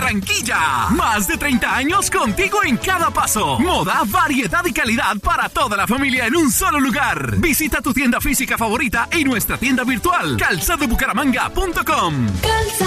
Barranquilla. Más de 30 años contigo en cada paso. Moda, variedad y calidad para toda la familia en un solo lugar. Visita tu tienda física favorita y nuestra tienda virtual calzadobucaramanga.com.